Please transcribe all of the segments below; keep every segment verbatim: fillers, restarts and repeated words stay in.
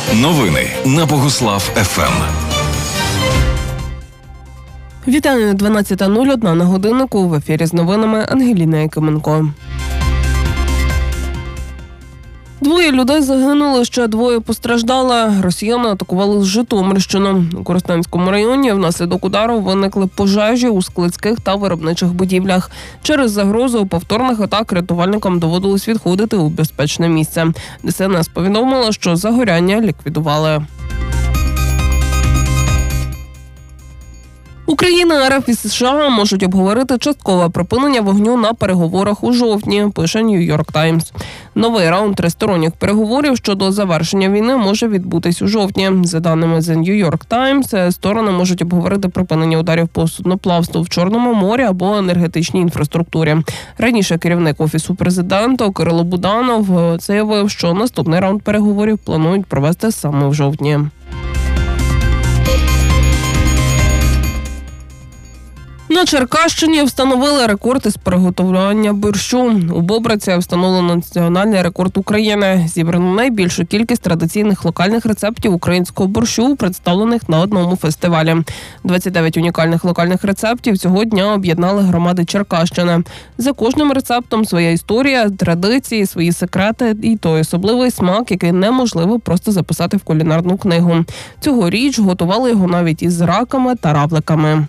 Новини на Богуслав еф ем. Вітаю, дванадцята нуль одна на годиннику. В ефірі з новинами Ангеліна Якименко. Двоє людей загинули, ще двоє постраждали. Росіяни атакували Житомирщину. У Коростенському районі внаслідок удару виникли пожежі у складських та виробничих будівлях. Через загрозу повторних атак рятувальникам доводилось відходити у безпечне місце. Де ес ен ес повідомила, що загоряння ліквідували. Україна, РФ і США можуть обговорити часткове припинення вогню на переговорах у жовтні, пише Нью-Йорк Таймс. Новий раунд тристоронніх переговорів щодо завершення війни може відбутись у жовтні. За даними The New York Times, сторони можуть обговорити припинення ударів по судноплавству в Чорному морі або енергетичній інфраструктурі. Раніше керівник Офісу президента Кирило Буданов заявив, що наступний раунд переговорів планують провести саме в жовтні. На Черкащині встановили рекорд із приготування борщу. У Бобриці встановлено національний рекорд України. Зібрано найбільшу кількість традиційних локальних рецептів українського борщу, представлених на одному фестивалі. двадцять дев'ять унікальних локальних рецептів цього дня об'єднали громади Черкащини. За кожним рецептом своя історія, традиції, свої секрети і той особливий смак, який неможливо просто записати в кулінарну книгу. Цьогоріч готували його навіть із раками та равликами.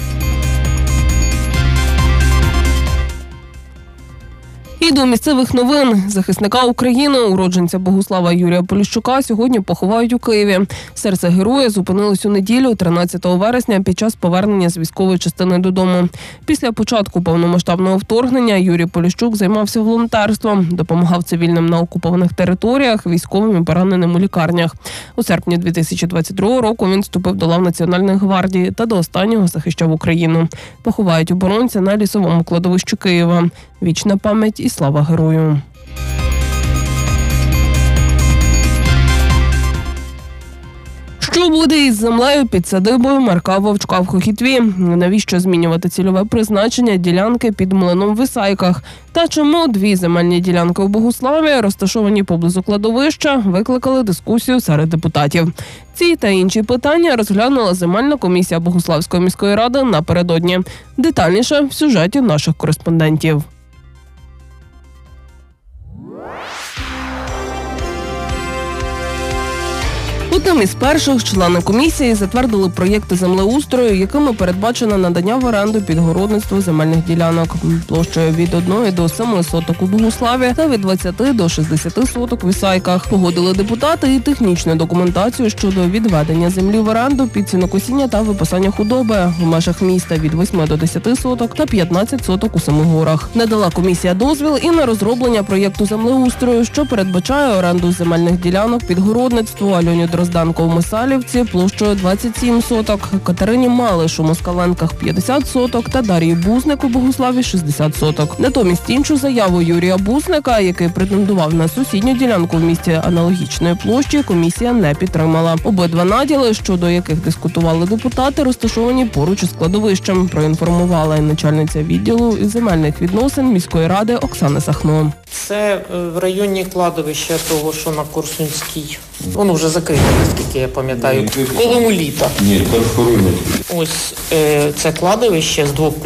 І до місцевих новин. Захисника України, уродженця Богуслава Юрія Поліщука, сьогодні поховають у Києві. Серце героя зупинилось у неділю, тринадцятого вересня, під час повернення з військової частини додому. Після початку повномасштабного вторгнення Юрій Поліщук займався волонтерством, допомагав цивільним на окупованих територіях, військовим і пораненим у лікарнях. У серпні дві тисячі двадцять другого року він вступив до лав Національної гвардії та до останнього захищав Україну. Поховають оборонця на лісовому кладовищі Києва. Вічна пам'ять і слава герою. Що буде із землею під садибою Марка Вовчка в Хохітві? Навіщо змінювати цільове призначення ділянки під млином в Ісайках? Та чому дві земельні ділянки у Богуславі, розташовані поблизу кладовища, викликали дискусію серед депутатів? Ці та інші питання розглянула земельна комісія Богуславської міської ради напередодні. Детальніше в сюжеті наших кореспондентів. Одним із перших члени комісії затвердили проєкти землеустрою, якими передбачено надання в оренду під городництво земельних ділянок площею від одного до семи соток у Богуславі та від двадцяти до шістдесяти соток в Ісайках. Погодили депутати і технічну документацію щодо відведення землі в оренду під сінокосіння та випасання худоби в межах міста від восьми до десяти соток та п'ятнадцяти соток у Семигорах. Надала комісія дозвіл і на розроблення проєкту землеустрою, що передбачає оренду земельних ділянок під городництво Альоні Дрозданко у Мисалівці площею двадцять сім соток, Катерині Малиш у Москаленках п'ятдесят соток та Дар'ї Бузник у Богуславі шістдесят соток. Натомість іншу заяву Юрія Бузника, який претендував на сусідню ділянку в місті аналогічної площі, комісія не підтримала. Обидва наділи, щодо яких дискутували депутати, розташовані поруч із кладовищем, проінформувала і начальниця відділу із земельних відносин міської ради Оксана Сахно. Це в районі кладовища того, що на Корсунській. Воно вже закрите, наскільки я пам'ятаю. Коло літа. Ні, перехоронять. Ось е, це кладовище з двох